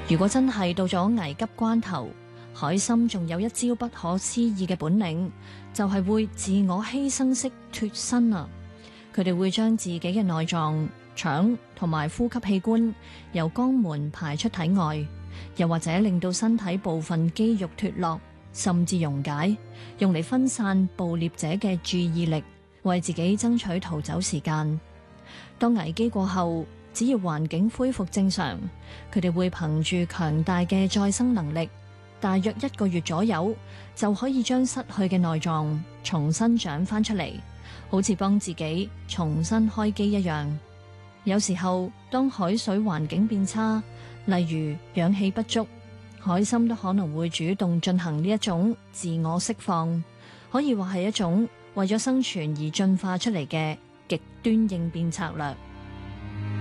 如果真係到咗危急關頭，海參仲有一招不可思議嘅本領，就係會自我犧牲式脫身啊！佢哋會將自己嘅內臟、腸同埋呼吸器官由肛門排出體外，又或者令到身體部分肌肉脫落，甚至溶解，用嚟分散捕獵者嘅注意力，為自己爭取逃走時間。當危機過後，只要環境恢復正常，佢哋會憑住強大嘅再生能力，大約1個月左右就可以將失去嘅內臟重新長翻出嚟，好似幫自己重新開機一樣。有時候當海水環境變差，例如氧氣不足，海參都可能會主動進行呢一種自我釋放，可以話係一種為咗生存而進化出嚟嘅極端應變策略。